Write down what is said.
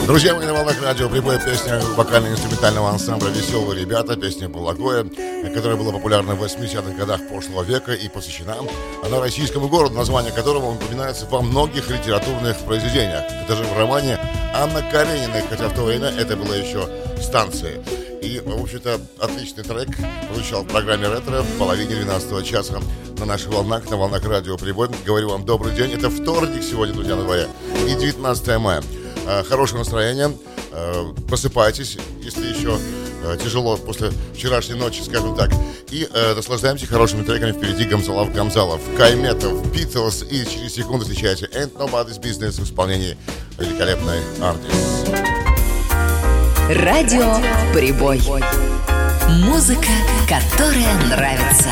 Друзья мои, на волнах радио «Прибой» песня вокально-инструментального ансамбля «Веселые ребята», песня «Балагоя», которая была популярна в 80-х годах прошлого века и посвящена она российскому городу, название которого упоминается во многих литературных произведениях. Это же в романе Анны Карениной, хотя в то время это была еще станция. И, в общем-то, отличный трек звучал в программе «Ретро» в половине 12 часа на наших волнах, на волнах радио «Прибой». Говорю вам добрый день. Это вторник сегодня, друзья, на дворе, и 19 мая. Хорошего настроения, просыпайтесь, если еще тяжело после вчерашней ночи, скажем так, и наслаждаемся хорошими треками. Впереди Гамзалов, Кайметов, Битлз, и через секунду встречайте Ain't Nobody's Business в исполнении великолепной Артис. Радио «Прибой». Музыка, которая нравится.